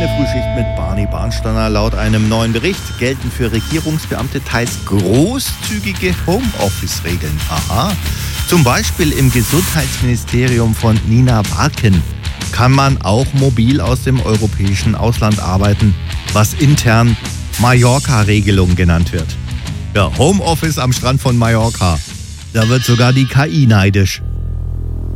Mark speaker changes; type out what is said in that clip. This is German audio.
Speaker 1: Eine Frühschicht mit Barney Barnsteiner. Laut einem neuen Bericht gelten für Regierungsbeamte teils großzügige Homeoffice-Regeln. Aha. Zum Beispiel im Gesundheitsministerium von Nina Barken kann man auch mobil aus dem europäischen Ausland arbeiten, was intern Mallorca-Regelung genannt wird. Ja, Homeoffice am Strand von Mallorca. Da wird sogar die KI neidisch.